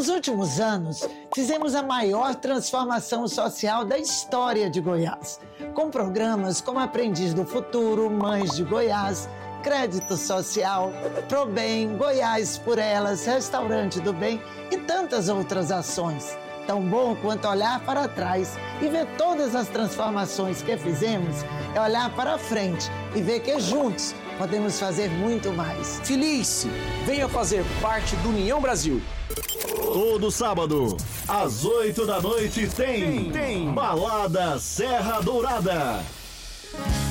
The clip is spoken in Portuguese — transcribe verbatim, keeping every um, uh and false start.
Nos últimos anos, fizemos a maior transformação social da história de Goiás, com programas como Aprendiz do Futuro, Mães de Goiás, Crédito Social, Probem, Goiás por Elas, Restaurante do Bem e tantas outras ações. Tão bom quanto olhar para trás e ver todas as transformações que fizemos é olhar para frente e ver que juntos podemos fazer muito mais. Filie-se! Venha fazer parte do União Brasil. Todo sábado, às oito da noite, tem, tem Balada Serra Dourada.